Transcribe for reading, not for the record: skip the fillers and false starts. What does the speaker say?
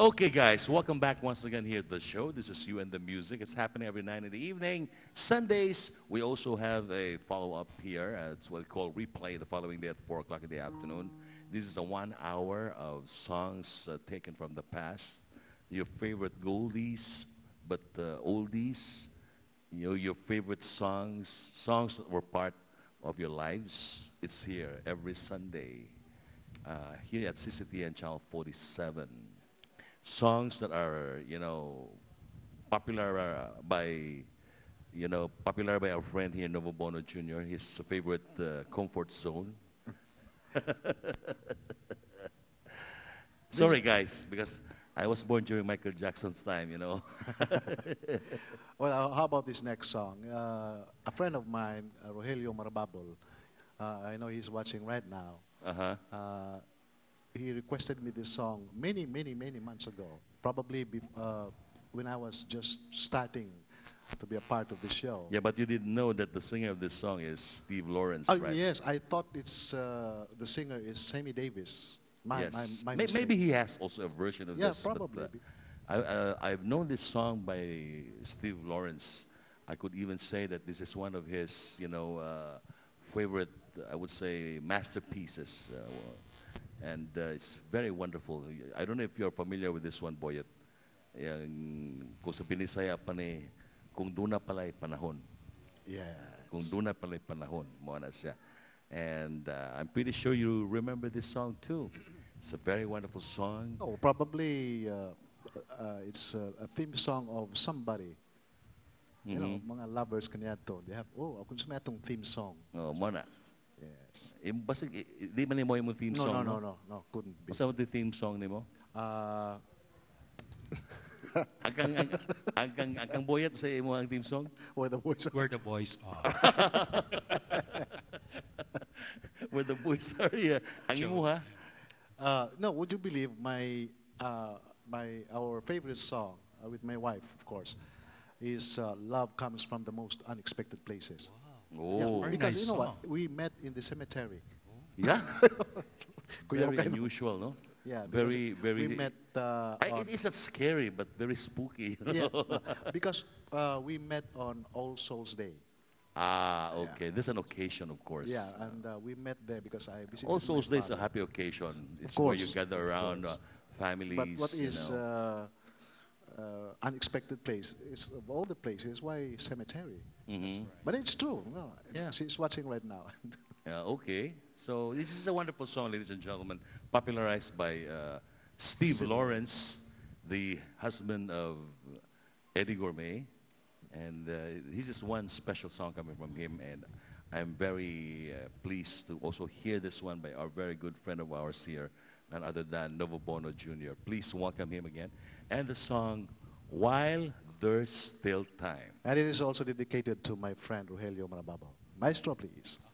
Okay, guys, welcome back once again here at the show. This is You and the Music. It's happening every night in the evening. Sundays, we also have a follow-up here. It's what we call replay the following day at 4 o'clock in the afternoon. This is a 1 hour of songs taken from the past. Your favorite goldies, but oldies. You know, your favorite songs that were part of your lives. It's here every Sunday here at CCTN Channel 47. Songs that are, popular popular by our friend here, Novo Bono Jr., his favorite comfort zone. Sorry, guys, because I was born during Michael Jackson's time, Well, how about this next song? A friend of mine, Rogelio Marababol, I know he's watching right now. Uh-huh. He requested me this song many months ago, probably when I was just starting to be a part of the show. Yeah, but you didn't know that the singer of this song is Steve Lawrence, Oh, right? yes, I thought it's the singer is Sammy Davis. Yes. My Maybe he has also a version of Yeah, this. probably. I've known this song by Steve Lawrence. I could even say that this is one of his, favorite, I would say, masterpieces. And it's very wonderful. I don't know if you're familiar with this one, Boyet. Kung sa Binisaya pa ni, kung duna pala'y panahon. Yes. Kung duna pala'y panahon, mo na siya. And I'm pretty sure you remember this song too. It's a very wonderful song. Oh, probably it's a theme song of somebody. You know, mga lovers kanya to. They have, kung sa itong theme song. Oh, mo na. Yes. Basig, di man mo yung theme song, No, couldn't be. Basta mo the theme song ni mo? Angkang Boyet sa imo ang theme song? Where the boys Where the boys are. Where the boys are, yeah. Ang imo ha? No, would you believe our favorite song with my wife, of course, is "Love Comes from the Most Unexpected Places." Oh, very Because nice you know song. what, we met in the cemetery. yeah. Kuya Very Roque, unusual, no? Yeah, because Very. We met. It's not scary, but very spooky. Yeah, because we met on All Souls Day. Ah, okay. This is an occasion, of course. Yeah, and we met there because I visited. All Souls my Day is a father. happy occasion. It's course, where you gather of around course. families. But what is you know. unexpected place? It's of all the places, why cemetery? Mhm. But it's true. No, Yeah. She's watching right now. Okay. So this is a wonderful song, ladies and gentlemen, popularized by Steve Lawrence, the husband of Eddie Gourmet. And this is one special song coming from him. And I'm very pleased to also hear this one by our very good friend of ours here, none other than Novo Bono Jr. Please welcome him again. And the song, While There's Still Time. And it is also dedicated to my friend Rogelio Marababo. Maestro, please.